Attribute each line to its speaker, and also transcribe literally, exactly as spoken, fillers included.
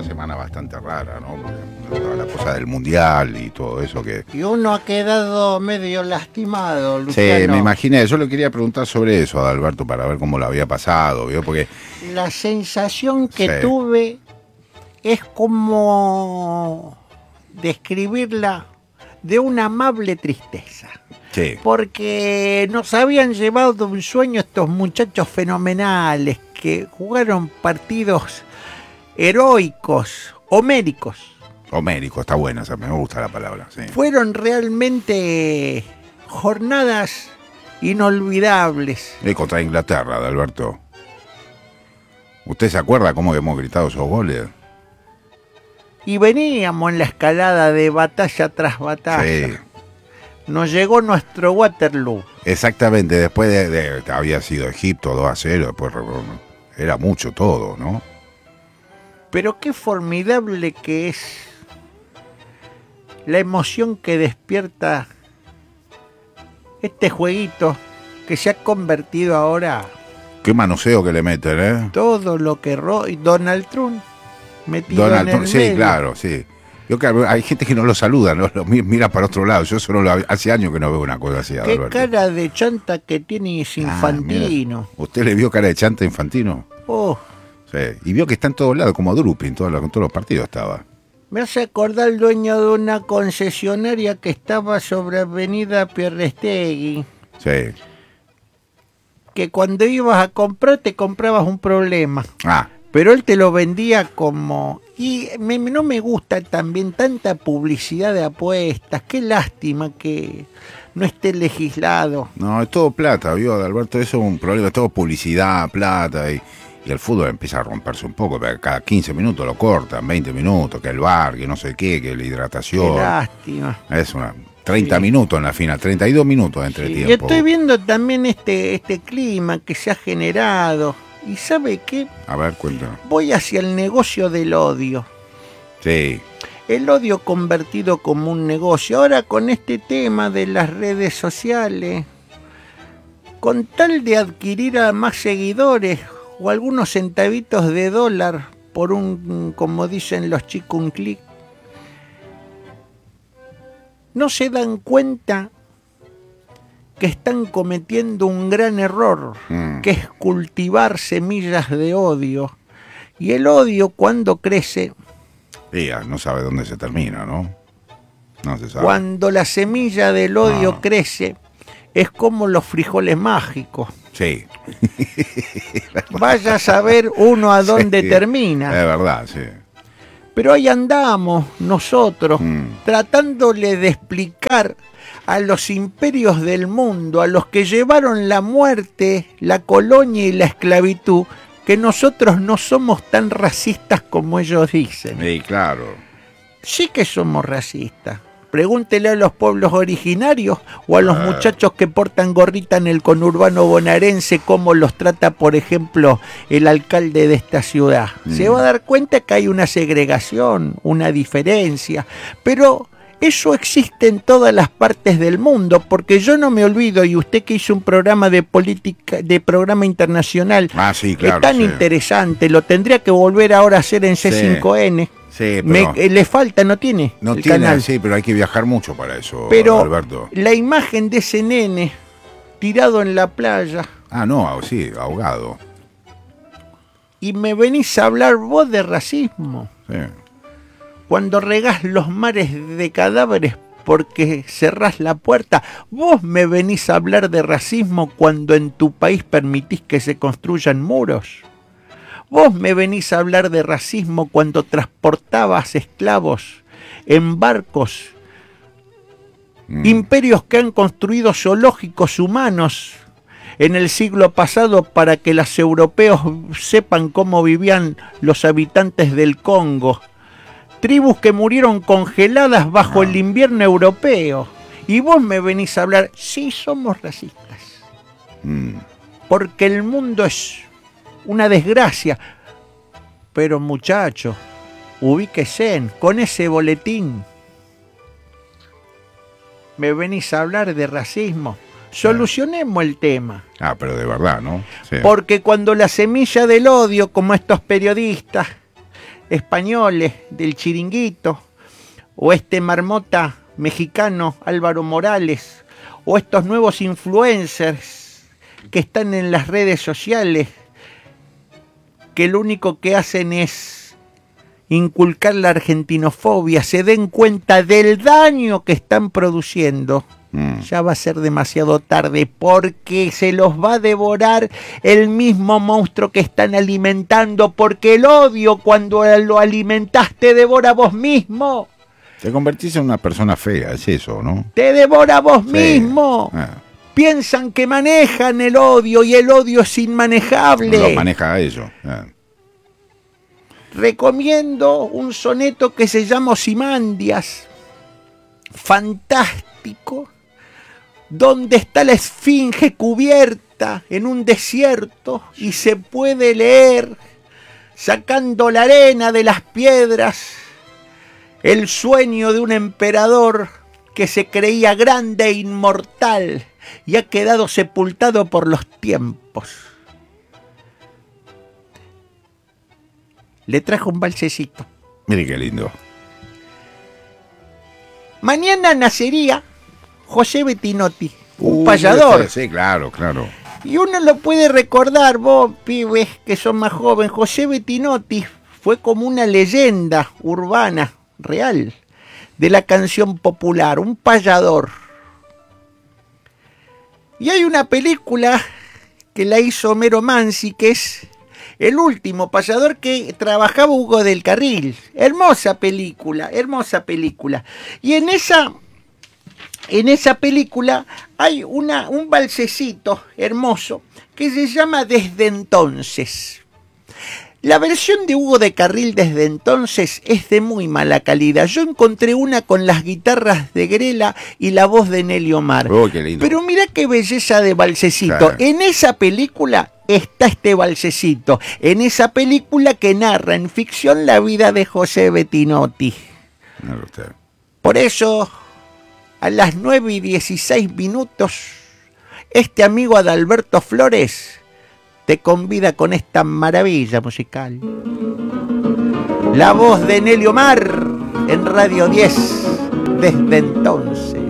Speaker 1: una semana bastante rara, ¿no? Porque la cosa del mundial y todo eso que...
Speaker 2: Y uno ha quedado medio lastimado, Luciano.
Speaker 1: Sí, me imaginé. Yo le quería preguntar sobre eso a Adalberto para ver cómo lo había pasado, ¿vio? Porque...
Speaker 2: La sensación que
Speaker 1: Sí.
Speaker 2: tuve es como describirla de una amable tristeza.
Speaker 1: Sí.
Speaker 2: Porque nos habían llevado de un sueño estos muchachos fenomenales que jugaron partidos heroicos, homéricos.
Speaker 1: Homérico, está buena, esa, me gusta la palabra. Sí.
Speaker 2: Fueron realmente jornadas inolvidables.
Speaker 1: Y contra Inglaterra, Adalberto. ¿Usted se acuerda cómo hemos gritado esos goles?
Speaker 2: Y veníamos en la escalada de batalla tras batalla.
Speaker 1: Sí.
Speaker 2: Nos llegó nuestro Waterloo.
Speaker 1: Exactamente, después de, de había sido Egipto dos a cero, después era mucho todo, ¿no?
Speaker 2: Pero qué formidable que es la emoción que despierta este jueguito que se ha convertido ahora
Speaker 1: Qué manoseo que le meten, ¿eh?
Speaker 2: todo lo que ro y Donald Trump metido
Speaker 1: Donald
Speaker 2: en el
Speaker 1: Trump, sí,
Speaker 2: medio.
Speaker 1: claro, sí. Yo que hay gente que no lo saluda, no lo mira para otro lado. Yo solo lo, hace años que no veo una cosa así,
Speaker 2: Qué
Speaker 1: Adalberto.
Speaker 2: cara de chanta que tiene ese
Speaker 1: Ah,
Speaker 2: Infantino.
Speaker 1: mira. ¿Usted le vio cara de chanta a Infantino?
Speaker 2: Oh,
Speaker 1: Sí. Y vio que está en todos lados, como Drupi, en todos los, en todos los partidos estaba.
Speaker 2: me hace acordar el dueño de una concesionaria que estaba sobre Avenida Pierrestegui,
Speaker 1: Sí.
Speaker 2: que cuando ibas a comprar te comprabas un problema.
Speaker 1: Ah,
Speaker 2: Pero él te lo vendía como... Y me, no me gusta también tanta publicidad de apuestas. Qué lástima que no esté legislado.
Speaker 1: no, es todo plata, vio, Adalberto, eso es un problema, es todo publicidad, plata, y, y el fútbol empieza a romperse un poco, porque cada quince minutos lo cortan, veinte minutos, que el bar, que no sé qué, que la
Speaker 2: Qué
Speaker 1: hidratación.
Speaker 2: lástima.
Speaker 1: Es una... treinta
Speaker 2: Sí.
Speaker 1: minutos en la final, treinta y dos minutos entre
Speaker 2: Sí,
Speaker 1: tiempo.
Speaker 2: yo estoy viendo también este, este clima que se ha generado. ¿Y sabe qué?
Speaker 1: A ver, cuéntanos.
Speaker 2: Voy hacia el negocio del odio.
Speaker 1: Sí,
Speaker 2: El odio convertido como un negocio. Ahora con este tema de las redes sociales, con tal de adquirir a más seguidores o algunos centavitos de dólar por un, como dicen los chicos, un clic, no se dan cuenta que están cometiendo un gran error,
Speaker 1: Mm.
Speaker 2: que es cultivar semillas de odio. Y el odio, cuando crece,
Speaker 1: sí, ah, no sabe dónde se termina, ¿no? No se sabe.
Speaker 2: cuando la semilla del odio
Speaker 1: No.
Speaker 2: crece, es como los frijoles mágicos.
Speaker 1: Sí,
Speaker 2: Vaya a saber uno a dónde
Speaker 1: Sí,
Speaker 2: termina.
Speaker 1: es verdad, sí.
Speaker 2: Pero ahí andamos nosotros,
Speaker 1: Mm.
Speaker 2: tratándole de explicar a los imperios del mundo, a los que llevaron la muerte, la colonia y la esclavitud, que nosotros no somos tan racistas como ellos dicen.
Speaker 1: Sí, claro.
Speaker 2: Sí que somos racistas. Pregúntele a los pueblos originarios o a los
Speaker 1: Ah.
Speaker 2: muchachos que portan gorrita en el conurbano bonaerense cómo los trata, por ejemplo, el alcalde de esta ciudad.
Speaker 1: Mm.
Speaker 2: Se va a dar cuenta que hay una segregación, una diferencia, pero eso existe en todas las partes del mundo, porque yo no me olvido, y usted que hizo un programa de política, de programa internacional,
Speaker 1: Ah, sí,
Speaker 2: que
Speaker 1: claro.
Speaker 2: es tan
Speaker 1: sí.
Speaker 2: interesante, lo tendría que volver ahora a hacer en C cinco N.
Speaker 1: Sí,
Speaker 2: Me-
Speaker 1: pero
Speaker 2: eh, le falta, no tiene
Speaker 1: no
Speaker 2: el
Speaker 1: tiene,
Speaker 2: canal.
Speaker 1: sí, pero hay que viajar mucho para eso,
Speaker 2: Pero
Speaker 1: Alberto.
Speaker 2: la imagen de ese nene tirado en la playa,
Speaker 1: Ah, no, ah, sí, ahogado.
Speaker 2: y me venís a hablar vos de racismo,
Speaker 1: Sí.
Speaker 2: cuando regás los mares de cadáveres porque cerrás la puerta, vos me venís a hablar de racismo cuando en tu país permitís que se construyan muros. Vos me venís a hablar de racismo cuando transportabas esclavos en barcos,
Speaker 1: Mm.
Speaker 2: imperios que han construido zoológicos humanos en el siglo pasado para que los europeos sepan cómo vivían los habitantes del Congo. Tribus que murieron congeladas bajo
Speaker 1: Ah.
Speaker 2: el invierno europeo. Y vos me venís a hablar, sí, somos racistas,
Speaker 1: Mm.
Speaker 2: porque el mundo es una desgracia. Pero muchacho, ubíquese con ese boletín. Me venís a hablar de racismo. Solucionemos el tema.
Speaker 1: Ah, pero de verdad, ¿no? Sí.
Speaker 2: Porque cuando la semilla del odio, como estos periodistas, españoles del Chiringuito, o este marmota mexicano Álvaro Morales, o estos nuevos influencers que están en las redes sociales, que lo único que hacen es inculcar la argentinofobia, se den cuenta del daño que están produciendo, mm. ya va a ser demasiado tarde, porque se los va a devorar el mismo monstruo que están alimentando, porque el odio, cuando lo alimentás, te devora vos mismo.
Speaker 1: Te convertís en una persona fea, es eso, ¿no?
Speaker 2: Te devora vos
Speaker 1: sí.
Speaker 2: mismo.
Speaker 1: Ah.
Speaker 2: Piensan que manejan el odio y el odio es inmanejable.
Speaker 1: Lo maneja ellos. Ah.
Speaker 2: Recomiendo un soneto que se llama Ozymandias, fantástico, donde está la esfinge cubierta en un desierto y se puede leer, sacando la arena de las piedras, el sueño de un emperador que se creía grande e inmortal y ha quedado sepultado por los tiempos. Le trajo un balsecito.
Speaker 1: Mire qué lindo.
Speaker 2: Mañana nacería José Bettinotti, un
Speaker 1: uh,
Speaker 2: payador.
Speaker 1: Sí, claro, claro.
Speaker 2: Y uno lo puede recordar, vos, pibes, que son más jóvenes. José Bettinotti fue como una leyenda urbana, real, de la canción popular, un payador. Y hay una película que la hizo Homero Mansi, que es El último payador, que trabajaba Hugo del Carril. Hermosa película, hermosa película. Y en esa, en esa película hay una, un balsecito hermoso que se llama Desde entonces. La versión de Hugo de Carril Desde entonces es de muy mala calidad. Yo encontré una con las guitarras de Grela y la voz de Nelly Omar.
Speaker 1: Oh, qué lindo.
Speaker 2: Pero mira qué belleza de balsecito.
Speaker 1: Claro.
Speaker 2: En esa película está este balsecito. En esa película que narra en ficción la vida de José Bettinotti.
Speaker 1: No, usted.
Speaker 2: Por eso, a las nueve y dieciséis minutos, este amigo Adalberto Flores te convida con esta maravilla musical. La voz de Nelly Omar en Radio diez, Desde entonces.